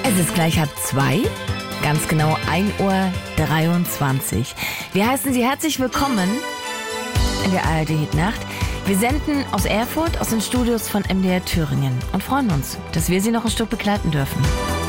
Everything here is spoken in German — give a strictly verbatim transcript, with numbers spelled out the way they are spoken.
Es ist gleich halb zwei, ganz genau ein Uhr dreiundzwanzig. Wir heißen Sie herzlich willkommen in der A R D-Hitnacht. Wir senden aus Erfurt, aus den Studios von M D R Thüringen und freuen uns, dass wir Sie noch ein Stück begleiten dürfen.